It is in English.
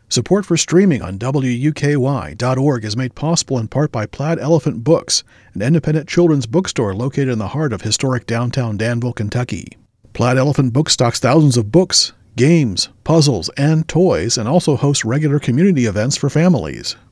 Support for streaming on WUKY.org is made possible in part by Plaid Elephant Books, an independent children's bookstore located in the heart of historic downtown Danville, Kentucky. Plaid Elephant Books stocks thousands of books, games, puzzles, and toys, and also hosts regular community events for families.